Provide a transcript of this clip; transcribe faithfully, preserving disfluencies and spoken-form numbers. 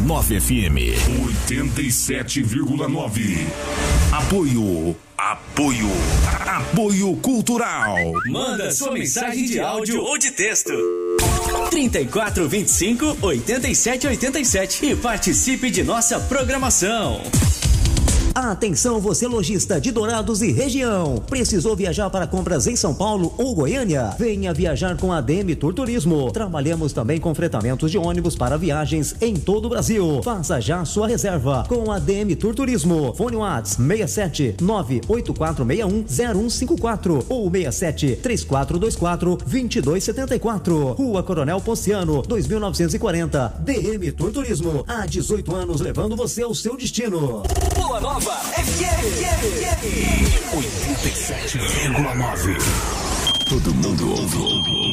nove F M. oitenta e sete vírgula nove. Apoio. Apoio. Apoio cultural. Manda sua mensagem de áudio ou de texto. trinta e quatro, vinte e cinco, oitenta e sete, oitenta e sete e participe de nossa programação. Atenção, você lojista de Dourados e região. Precisou viajar para compras em São Paulo ou Goiânia? Venha viajar com a D M Tour Turismo. Trabalhamos também com fretamentos de ônibus para viagens em todo o Brasil. Faça já sua reserva com a D M Tour Turismo. Fone WhatsApp seis sete nove oito quatro seis um zero um cinco quatro ou seis sete três quatro dois quatro dois dois sete quatro. Rua Coronel Ponciano, dois mil novecentos e quarenta. D M Tour Turismo. Há dezoito anos levando você ao seu destino. Boa Nova F M oitenta e sete vírgula nove. Todo mundo ouve.